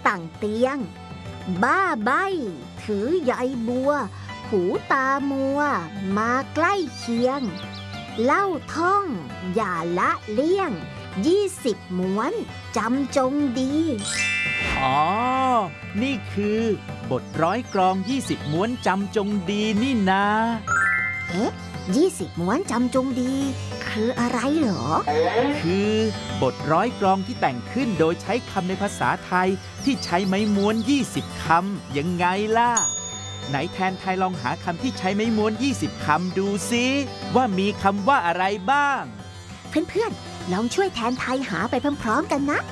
ต่างเตียงบ้าใบ้ถือใยบัวหูตามัวมาใกล้เคียงเล่าท่องอย่าละเลี่ยง20ม้วนจำจงดีอ๋อนี่คือบทร้อยกลอง20ม้วนจำจงดีนี่นะเอ๊ะ20ม้วนจำจงดีคืออะไรเหรอคือบทร้อยกลองที่แต่งขึ้นโดยใช้คำในภาษาไทยที่ใช้ไม้ม้วน20คำยังไงล่ะไหนแทนไทยลองหาคำที่ใช้ไม้ม้วน20คำดูซิว่ามีคำว่าอะไรบ้างเพื่อนๆลองช่วยแทนไทยหาไปพร้อมๆกันนะ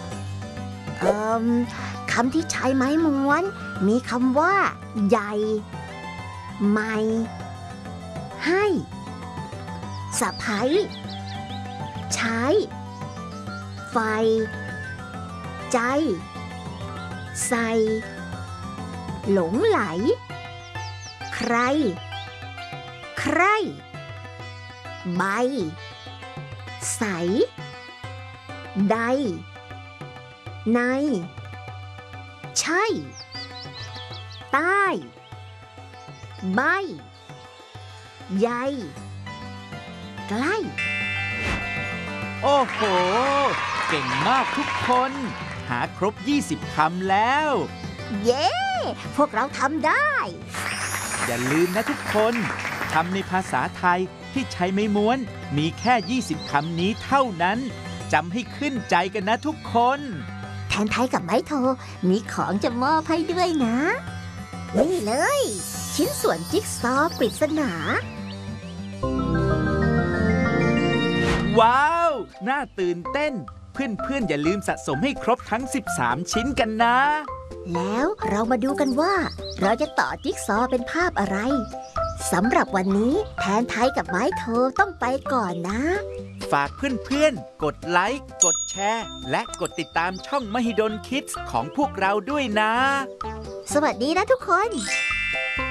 คำที่ใช้ไม้ม้วนมีคำว่าใหญ่ใหม่ให้สะใภ้ใช้ไฟใจใส่หลงไหลใครใครใบใสใดในใช่ใต้ใบใยใกล้โอ้โหเก่งมากทุกคนหาครบ20คำแล้วเย้พวกเราทำได้อย่าลืมนะทุกคนคำในภาษาไทยที่ใช้ไม้ม้วนมีแค่20คำนี้เท่านั้นจำให้ขึ้นใจกันนะทุกคนแทนไทยกับไม้โทมีของจะมอบให้ด้วยนะนี่เลยชิ้นส่วนจิ๊กซอว์ปริศนาว้าวน่าตื่นเต้นเพื่อนๆอย่าลืมสะสมให้ครบทั้ง13ชิ้นกันนะแล้วเรามาดูกันว่าเราจะต่อจิ๊กซอว์เป็นภาพอะไรสำหรับวันนี้แทนไทยกับไม้โทต้องไปก่อนนะฝากเพื่อนๆกดไลค์กดแชร์และกดติดตามช่องมหิดลคิดส์ของพวกเราด้วยนะสวัสดีนะทุกคน